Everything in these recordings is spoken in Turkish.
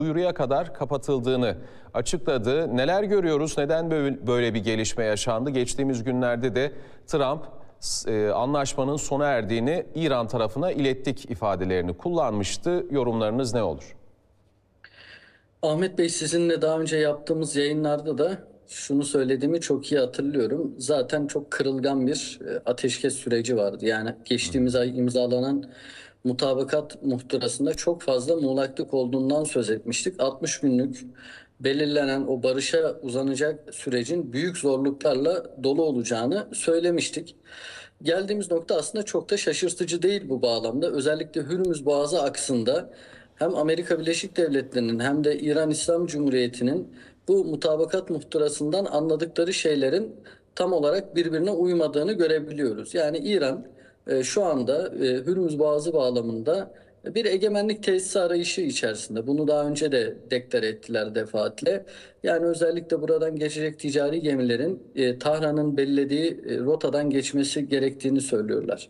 duyuruya kadar kapatıldığını açıkladı. Neler görüyoruz? Neden böyle bir gelişme yaşandı? Geçtiğimiz günlerde de Trump anlaşmanın sona erdiğini İran tarafına ilettik ifadelerini kullanmıştı. Yorumlarınız ne olur? Ahmet Bey, sizinle daha önce yaptığımız yayınlarda da şunu söylediğimi çok iyi hatırlıyorum. Zaten çok kırılgan bir ateşkes süreci vardı. Yani geçtiğimiz ay imzalanan mutabakat muhtırasında çok fazla muğlaklık olduğundan söz etmiştik. 60 günlük belirlenen o barışa uzanacak sürecin büyük zorluklarla dolu olacağını söylemiştik. Geldiğimiz nokta aslında çok da şaşırtıcı değil bu bağlamda. Özellikle Hürmüz Boğazı aksında hem Amerika Birleşik Devletleri'nin hem de İran İslam Cumhuriyeti'nin bu mutabakat muhtırasından anladıkları şeylerin tam olarak birbirine uymadığını görebiliyoruz. Yani İran şu anda Hürmüz Boğazı bağlamında bir egemenlik tesisi arayışı içerisinde. Bunu daha önce de deklar ettiler defaatle. Yani özellikle buradan geçecek ticari gemilerin Tahran'ın belirlediği rotadan geçmesi gerektiğini söylüyorlar.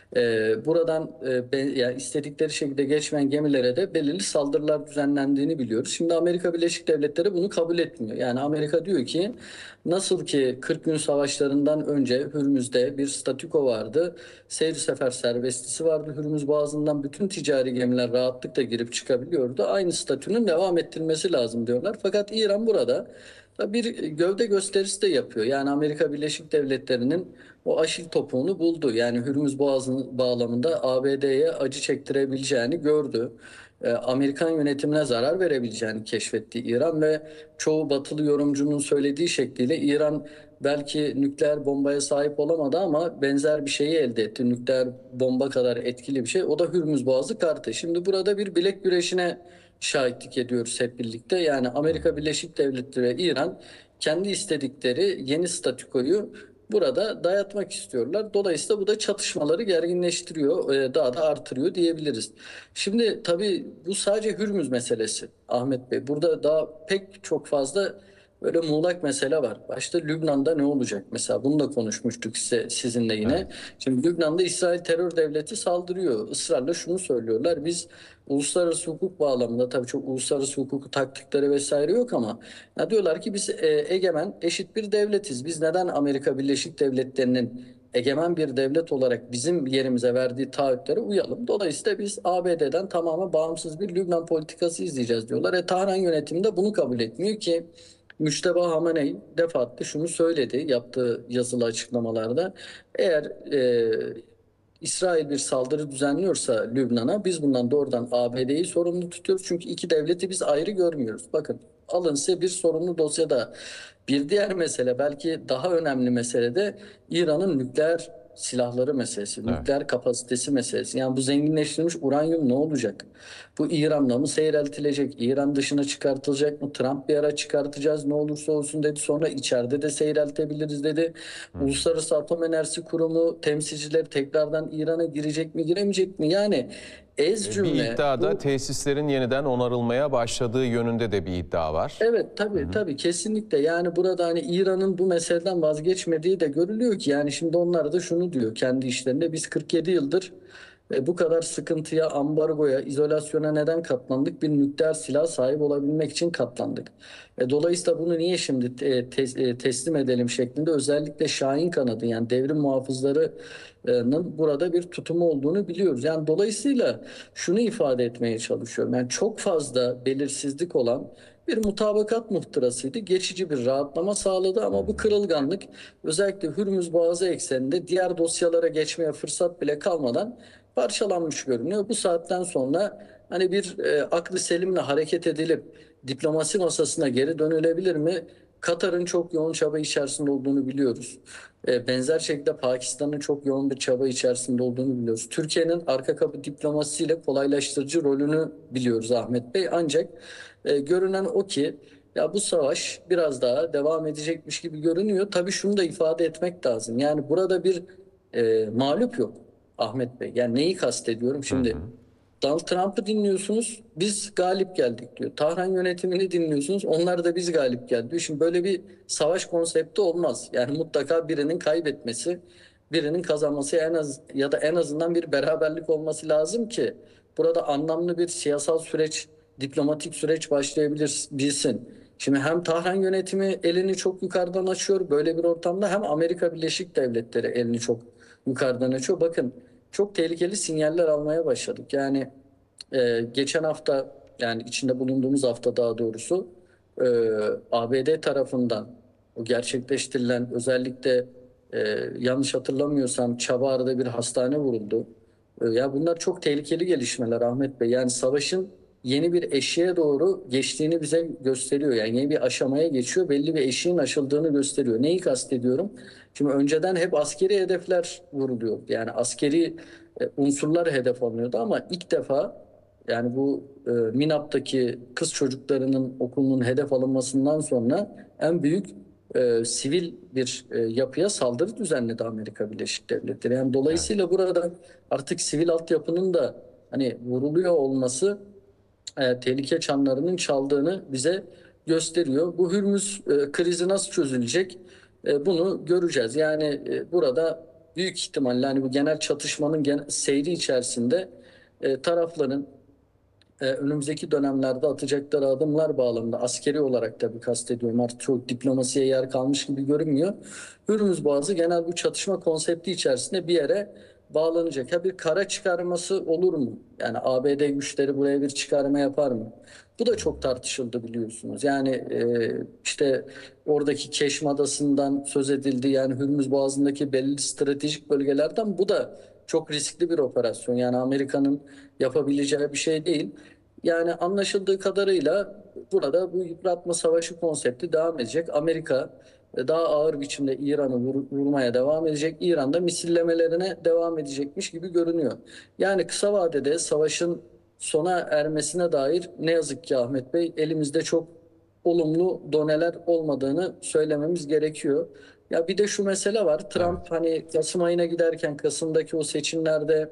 Buradan yani istedikleri şekilde geçmeyen gemilere de belirli saldırılar düzenlendiğini biliyoruz. Şimdi Amerika Birleşik Devletleri bunu kabul etmiyor. Yani Amerika diyor ki nasıl ki 40 gün savaşlarından önce Hürmüz'de bir statüko vardı. Seyir sefer serbestisi vardı. Hürmüz Boğazı'ndan bütün ticari gemiler rahatlıkla girip çıkabiliyordu. Aynı statünün devam ettirilmesi lazım diyorlar. Fakat İran burada bir gövde gösterisi de yapıyor. Yani Amerika Birleşik Devletleri'nin o aşil topuğunu buldu. Yani Hürmüz Boğazı bağlamında ABD'ye acı çektirebileceğini gördü. Amerikan yönetimine zarar verebileceğini keşfetti İran ve çoğu batılı yorumcunun söylediği şekliyle İran belki nükleer bombaya sahip olamadı ama benzer bir şeyi elde etti. Nükleer bomba kadar etkili bir şey. O da Hürmüz Boğazı kartı. Şimdi burada bir bilek güreşine şahitlik ediyoruz hep birlikte. Yani Amerika Birleşik Devletleri ve İran kendi istedikleri yeni statükoyu burada dayatmak istiyorlar. Dolayısıyla bu da çatışmaları gerginleştiriyor, daha da artırıyor diyebiliriz. Şimdi tabii bu sadece Hürmüz meselesi Ahmet Bey. Burada daha pek çok fazla böyle muğlak mesele var. Başta Lübnan'da ne olacak mesela? Bunu da konuşmuştuk sizinle yine. Evet. Şimdi Lübnan'da İsrail terör devleti saldırıyor. Israrla şunu söylüyorlar. Biz uluslararası hukuk bağlamında tabii çok uluslararası hukuku taktikleri vesaire yok ama ya diyorlar ki biz egemen eşit bir devletiz. Biz neden Amerika Birleşik Devletleri'nin egemen bir devlet olarak bizim yerimize verdiği taahhütlere uyalım. Dolayısıyla biz ABD'den tamamen bağımsız bir Lübnan politikası izleyeceğiz diyorlar. Tahran yönetimi de bunu kabul etmiyor ki Müşteba Hamenei defaatle şunu söyledi yaptığı yazılı açıklamalarda. Eğer İsrail bir saldırı düzenliyorsa Lübnan'a biz bundan doğrudan ABD'yi sorumlu tutuyoruz. Çünkü iki devleti biz ayrı görmüyoruz. Bakın alın size bir sorumlu dosyada. Bir diğer mesele belki daha önemli mesele de İran'ın nükleer silahları meselesi, Evet. nükleer kapasitesi meselesi. Yani bu zenginleştirilmiş uranyum ne olacak? Bu İran'la mı seyreltilecek? İran dışına çıkartılacak mı? Trump bir ara çıkartacağız ne olursa olsun dedi. Sonra içeride de seyreltebiliriz dedi. Uluslararası Atom Enerjisi Kurumu temsilcileri tekrardan İran'a girecek mi giremeyecek mi? Yani ez Bir cümle iddiada bu. tesislerin yeniden onarılmaya başladığı yönünde de bir iddia var. Evet, tabii kesinlikle yani burada hani İran'ın bu meseleden vazgeçmediği de görülüyor ki yani şimdi onlar da şunu diyor kendi işlerinde biz 47 yıldır bu kadar sıkıntıya, ambargoya, izolasyona neden katlandık? Bir nükleer silah sahip olabilmek için katlandık. Dolayısıyla bunu niye şimdi teslim edelim şeklinde özellikle Şahin kanadı yani devrim muhafızlarının burada bir tutumu olduğunu biliyoruz. Yani dolayısıyla şunu ifade etmeye çalışıyorum. Yani çok fazla belirsizlik olan bir mutabakat muhtırasıydı. Geçici bir rahatlama sağladı ama bu kırılganlık özellikle Hürmüz Boğazı ekseninde diğer dosyalara geçmeye fırsat bile kalmadan parçalanmış görünüyor. Bu saatten sonra hani bir aklı selimle hareket edilip diplomasi masasına geri dönülebilir mi? Katar'ın çok yoğun çaba içerisinde olduğunu biliyoruz. Benzer şekilde Pakistan'ın çok yoğun bir çaba içerisinde olduğunu biliyoruz. Türkiye'nin arka kapı diplomasisiyle kolaylaştırıcı rolünü biliyoruz Ahmet Bey. Ancak görünen o ki ya bu savaş biraz daha devam edecekmiş gibi görünüyor. Tabii şunu da ifade etmek lazım. Yani burada bir mağlup yok Ahmet Bey. Yani neyi kastediyorum? Hı Şimdi hı. Donald Trump'ı dinliyorsunuz, biz galip geldik diyor. Tahran yönetimini dinliyorsunuz, onlar da biz galip geldik diyor. Şimdi böyle bir savaş konsepti olmaz. Yani mutlaka birinin kaybetmesi, birinin kazanması en az ya da en azından bir beraberlik olması lazım ki burada anlamlı bir siyasal süreç diplomatik süreç başlayabilir, bilsin. Şimdi hem Tahran yönetimi elini çok yukarıdan açıyor böyle bir ortamda, hem Amerika Birleşik Devletleri elini çok yukarıdan açıyor. Bakın, çok tehlikeli sinyaller almaya başladık. Yani geçen hafta, yani içinde bulunduğumuz hafta daha doğrusu, e, ABD tarafından o gerçekleştirilen, özellikle yanlış hatırlamıyorsam Çabar'da bir hastane vuruldu. Ya bunlar çok tehlikeli gelişmeler Ahmet Bey. Yani savaşın yeni bir eşiğe doğru geçtiğini bize gösteriyor. Yani yeni bir aşamaya geçiyor. Belli bir eşiğin aşıldığını gösteriyor. Neyi kastediyorum? Şimdi önceden hep askeri hedefler vuruluyor. Yani askeri unsurlar hedef alınıyordu, ama ilk defa, yani bu Minap'taki kız çocuklarının okulunun hedef alınmasından sonra en büyük sivil bir yapıya saldırı düzenledi Amerika Birleşik Devletleri. Yani Evet. dolayısıyla burada artık sivil altyapının da hani vuruluyor olması tehlike çanlarının çaldığını bize gösteriyor. Bu Hürmüz krizi nasıl çözülecek? Bunu göreceğiz. Yani burada büyük ihtimalle hani bu genel çatışmanın seyri içerisinde tarafların önümüzdeki dönemlerde atacakları adımlar bağlamında, askeri olarak tabii kastediyorum, artık çok diplomasiye yer kalmış gibi görünmüyor. Hürmüz Boğazı genel bu çatışma konsepti içerisinde bir yere bağlanacak. Ha, bir kara çıkarması olur mu? Yani ABD güçleri buraya bir çıkarma yapar mı? Bu da çok tartışıldı, biliyorsunuz. Yani işte oradaki Keşm Adası'ndan söz edildi. Yani Hürmüz Boğazı'ndaki belli stratejik bölgelerden, bu da çok riskli bir operasyon. Yani Amerika'nın yapabileceği bir şey değil. Yani anlaşıldığı kadarıyla burada bu yıpratma savaşı konsepti devam edecek. Amerika daha ağır biçimde İran'ı vurmaya devam edecek. İran da misillemelerine devam edecekmiş gibi görünüyor. Yani kısa vadede savaşın sona ermesine dair ne yazık ki Ahmet Bey, elimizde çok olumlu doneler olmadığını söylememiz gerekiyor. Ya bir de şu mesele var. Trump Evet. hani Kasım ayına giderken, Kasım'daki o seçimlerde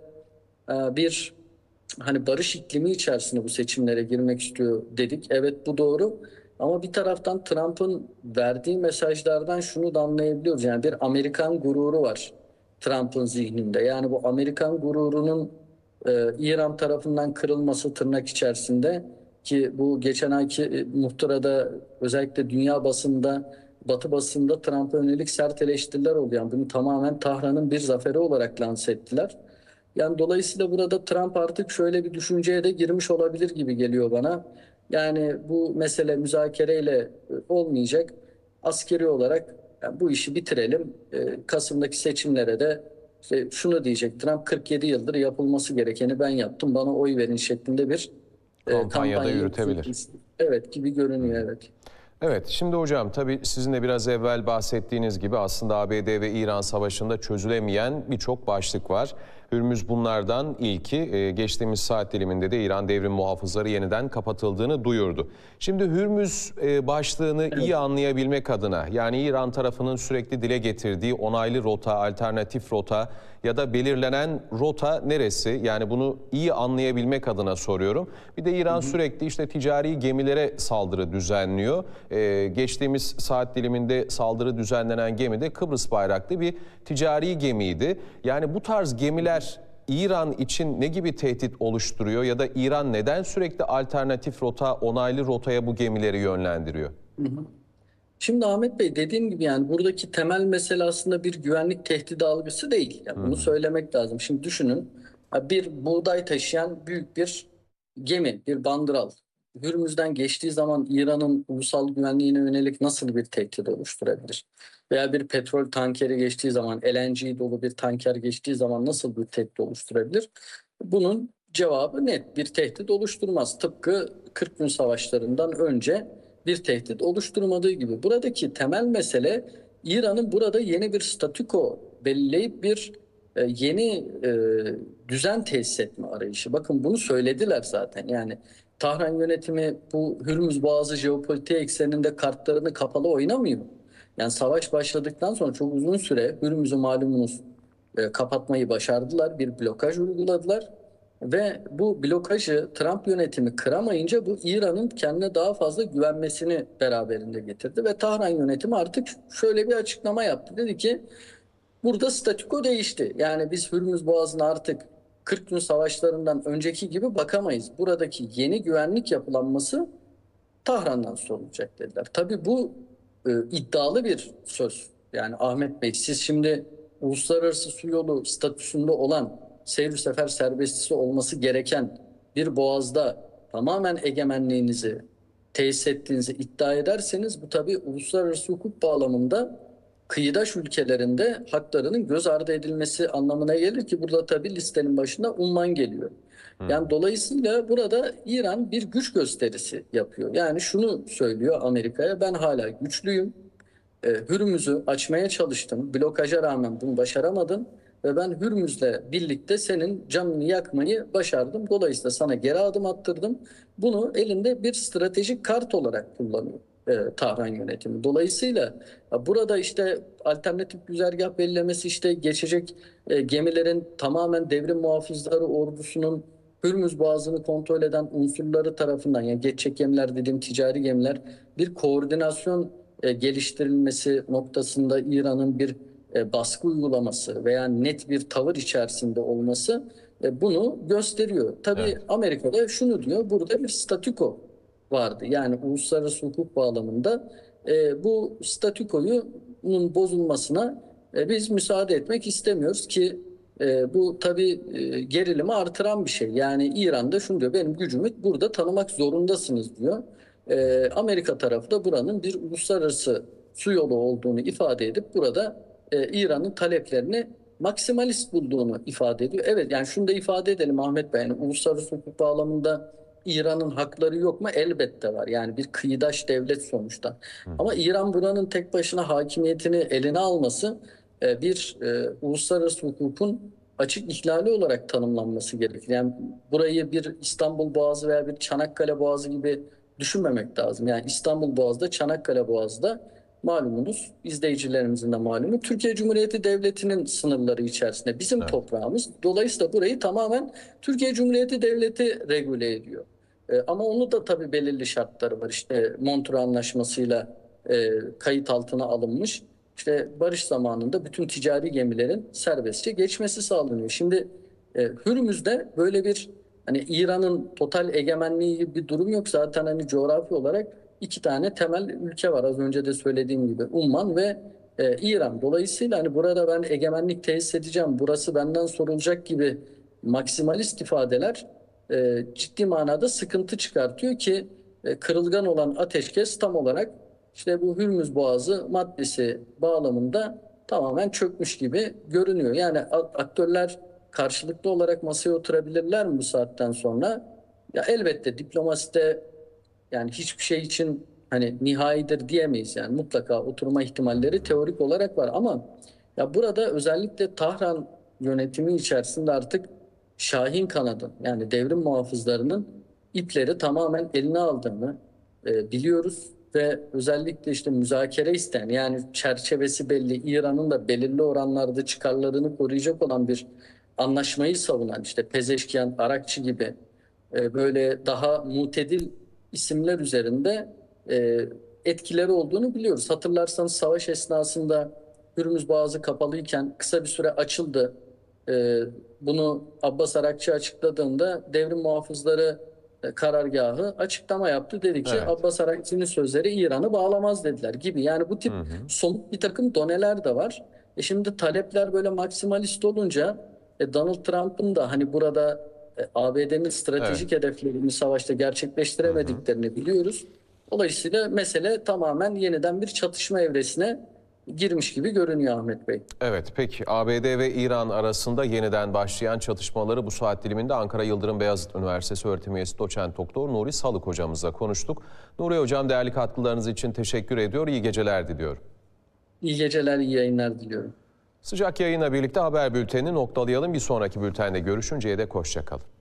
bir hani barış iklimi içerisinde bu seçimlere girmek istiyor dedik. Evet, bu doğru. Ama bir taraftan Trump'ın verdiği mesajlardan şunu da anlayabiliyoruz. Yani bir Amerikan gururu var Trump'ın zihninde. Yani bu Amerikan gururunun İran tarafından kırılması, tırnak içerisinde, ki bu geçen ayki muhtırada, özellikle dünya basında, Batı basında Trump'a yönelik sert eleştiriler oldu. Yani bunu tamamen Tahran'ın bir zaferi olarak lanse ettiler. Yani dolayısıyla burada Trump artık şöyle bir düşünceye de girmiş olabilir gibi geliyor bana. Yani bu mesele müzakereyle olmayacak. Askeri olarak yani bu işi bitirelim. Kasım'daki seçimlere de işte şunu diyecek Trump: 47 yıldır yapılması gerekeni ben yaptım, bana oy verin şeklinde bir Kampanyada kampanya yürütebilir. yürütmüş. Evet, gibi görünüyor, evet. Evet, şimdi hocam tabii sizin de biraz evvel bahsettiğiniz gibi aslında ABD ve İran savaşında çözülemeyen birçok başlık var. Hürmüz bunlardan ilki. Geçtiğimiz saat diliminde de İran devrim muhafızları yeniden kapatıldığını duyurdu. Şimdi Hürmüz başlığını iyi Evet. anlayabilmek adına, yani İran tarafının sürekli dile getirdiği onaylı rota, alternatif rota ya da belirlenen rota neresi? Yani bunu iyi anlayabilmek adına soruyorum. Bir de İran sürekli işte ticari gemilere saldırı düzenliyor. Geçtiğimiz saat diliminde saldırı düzenlenen gemi de Kıbrıs bayraklı bir ticari gemiydi. Yani bu tarz gemiler İran için ne gibi tehdit oluşturuyor ya da İran neden sürekli alternatif rota, onaylı rotaya bu gemileri yönlendiriyor? Şimdi Ahmet Bey, dediğim gibi yani buradaki temel mesele aslında bir güvenlik tehdidi algısı değil. Yani bunu söylemek lazım. Şimdi düşünün, bir buğday taşıyan büyük bir gemi, bir bandıral Hürmüz'den geçtiği zaman İran'ın ulusal güvenliğine yönelik nasıl bir tehdit oluşturabilir? Veya bir petrol tankeri geçtiği zaman, LNG dolu bir tanker geçtiği zaman nasıl bir tehdit oluşturabilir? Bunun cevabı net: bir tehdit oluşturmaz. Tıpkı 40 gün savaşlarından önce bir tehdit oluşturmadığı gibi. Buradaki temel mesele, İran'ın burada yeni bir statüko belirleyip bir yeni düzen tesis etme arayışı. Bakın, bunu söylediler zaten. Yani Tahran yönetimi bu Hürmüz Boğazı jeopolitik ekseninde kartlarını kapalı oynamıyor. Yani savaş başladıktan sonra çok uzun süre Hürmüz'ü malumunuz kapatmayı başardılar. Bir blokaj uyguladılar. Ve bu blokajı Trump yönetimi kıramayınca, bu İran'ın kendine daha fazla güvenmesini beraberinde getirdi. Ve Tahran yönetimi artık şöyle bir açıklama yaptı. Dedi ki burada statüko değişti. Yani biz Hürmüz Boğazı'nı artık 40 gün savaşlarından önceki gibi bakamayız. Buradaki yeni güvenlik yapılanması Tahran'dan sorulacak dediler. Tabii bu iddialı bir söz. Yani Ahmet Bey, siz şimdi uluslararası su yolu statüsünde olan, seyir sefer serbestisi olması gereken bir boğazda tamamen egemenliğinizi tesis ettiğinizi iddia ederseniz, bu tabii uluslararası hukuk bağlamında kıyıdaş ülkelerinde haklarının göz ardı edilmesi anlamına gelir ki burada tabii listenin başında Umman geliyor. Yani dolayısıyla burada İran bir güç gösterisi yapıyor. Yani şunu söylüyor Amerika'ya: ben hala güçlüyüm. Hürmüz'ü açmaya çalıştım. Blokaja rağmen bunu başaramadım. Ve ben Hürmüz'le birlikte senin canını yakmayı başardım. Dolayısıyla sana geri adım attırdım. Bunu elinde bir stratejik kart olarak kullanıyor Tahran yönetimi. Dolayısıyla burada işte alternatif güzergah belirlemesi, işte geçecek gemilerin tamamen devrim muhafızları ordusunun Hürmüz Boğazı'nı kontrol eden unsurları tarafından, yani geçecek gemiler dediğim ticari gemiler, bir koordinasyon geliştirilmesi noktasında İran'ın bir baskı uygulaması veya net bir tavır içerisinde olması bunu gösteriyor. Tabii Evet. Amerika'da şunu diyor: burada bir statüko vardı. Yani uluslararası hukuk bağlamında bu statükonun bozulmasına biz müsaade etmek istemiyoruz ki bu tabii gerilimi artıran bir şey. Yani İran'da şunu diyor: benim gücümü burada tanımak zorundasınız diyor. Amerika tarafı da buranın bir uluslararası su yolu olduğunu ifade edip burada İran'ın taleplerini maksimalist bulduğunu ifade ediyor. Evet, yani şunu da ifade edelim Ahmet Bey: yani uluslararası hukuk bağlamında İran'ın hakları yok mu? Elbette var. Yani bir kıyıdaş devlet sonuçta. Ama İran buranın tek başına hakimiyetini eline alması bir uluslararası hukukun açık ihlali olarak tanımlanması gerekir. Yani burayı bir İstanbul Boğazı veya bir Çanakkale Boğazı gibi düşünmemek lazım. Yani İstanbul Boğazı'da, Çanakkale Boğazı'da malumunuz, izleyicilerimizin de malumu, Türkiye Cumhuriyeti Devleti'nin sınırları içerisinde bizim Evet. toprağımız. Dolayısıyla burayı tamamen Türkiye Cumhuriyeti Devleti regüle ediyor. Ama onun da tabii belirli şartları var. İşte Montreux Anlaşması'yla kayıt altına alınmış. İşte barış zamanında bütün ticari gemilerin serbestçe geçmesi sağlanıyor. Şimdi Hürmüz'de böyle bir, hani İran'ın total egemenliği gibi bir durum yok. Zaten hani coğrafi olarak iki tane temel ülke var. Az önce de söylediğim gibi Umman ve İran. Dolayısıyla hani burada ben egemenlik tesis edeceğim, burası benden sorulacak gibi maksimalist ifadeler ciddi manada sıkıntı çıkartıyor ki kırılgan olan ateşkes tam olarak işte bu Hürmüz Boğazı maddesi bağlamında tamamen çökmüş gibi görünüyor. Yani aktörler karşılıklı olarak masaya oturabilirler mi bu saatten sonra? Ya elbette diplomaside yani hiçbir şey için hani nihaidir diyemeyiz. Yani mutlaka oturma ihtimalleri teorik olarak var ama ya burada özellikle Tahran yönetimi içerisinde artık Şahin kanadın, yani devrim muhafızlarının ipleri tamamen eline aldığını biliyoruz ve özellikle işte müzakere isteyen, yani çerçevesi belli, İran'ın da belirli oranlarda çıkarlarını koruyacak olan bir anlaşmayı savunan, işte Pezeşkiyan, Arakçı gibi böyle daha mutedil isimler üzerinde etkileri olduğunu biliyoruz. Hatırlarsanız savaş esnasında Hürmüz Boğazı kapalıyken kısa bir süre açıldı. Bunu Abbas Arakçı açıkladığında devrim muhafızları karargahı açıklama yaptı. Dedi ki Evet. Abbas Arakçı'nın sözleri İran'ı bağlamaz dediler gibi. Yani bu tip somut bir takım doneler de var. Şimdi talepler böyle maksimalist olunca Donald Trump'ın da hani burada ABD'nin stratejik Evet. hedeflerini savaşta gerçekleştiremediklerini biliyoruz. Dolayısıyla mesele tamamen yeniden bir çatışma evresine girmiş gibi görünüyor Ahmet Bey. Evet, peki ABD ve İran arasında yeniden başlayan çatışmaları bu saat diliminde Ankara Yıldırım Beyazıt Üniversitesi öğretim üyesi doçent doktor Nuri Salık hocamızla konuştuk. Nuri hocam, değerli katkılarınız için teşekkür ediyor. İyi geceler diliyorum. İyi geceler, iyi yayınlar diliyorum. Sıcak yayınla birlikte haber bültenini noktalayalım. Bir sonraki bültende görüşünceye dek hoşça kalın.